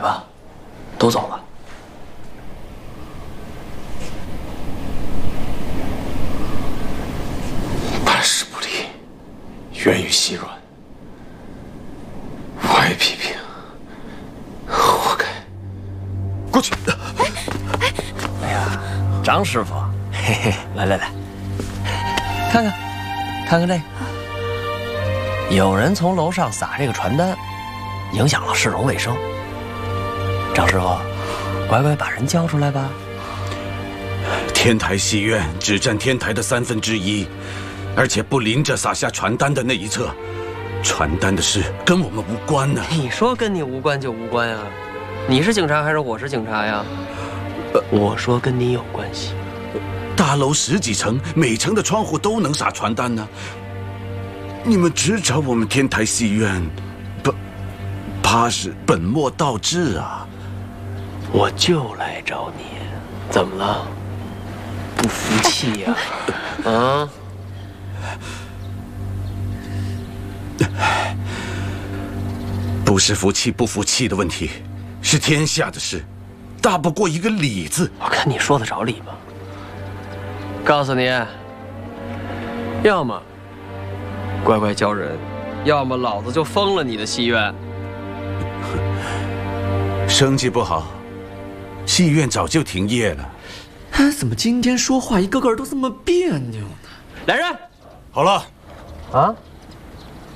吧，都走了。 办事不力，源于细软，我也批评，活该。过去。 哎呀，张师傅，嘿嘿，来，看看这个，有人从楼上撒这个传单，影响了市容卫生。张师傅，乖乖把人交出来吧。 天台戏院只占天台的1/3，而且不临着撒下传单的那一侧，传单的事跟我们无关呢。 你说跟你无关就无关呀？你是警察还是我是警察呀？我说跟你有关系。 大楼10几层，每层的窗户都能撒传单呢。你们只找我们天台戏院，怕是本末倒置啊！ 我就来找你，怎么了？不服气呀？啊？ 不是服气不服气的问题，是天下的事，大不过一个理字。 我看你说得着理吗？告诉你，要么乖乖交人，要么老子就封了你的戏院。 生气不好，戏院早就停业了。 怎么今天说话一个个都这么别扭呢？ 来人， 好了， 啊！